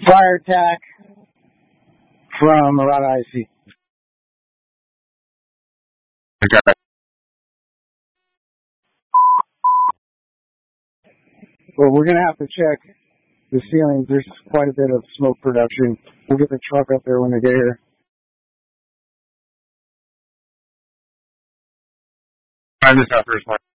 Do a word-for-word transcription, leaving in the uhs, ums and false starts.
Fire attack from Murata I C. Okay. Well, we're going to have to check the ceilings. There's quite a bit of smoke production. We'll get the truck up there when they get here. I just got first one.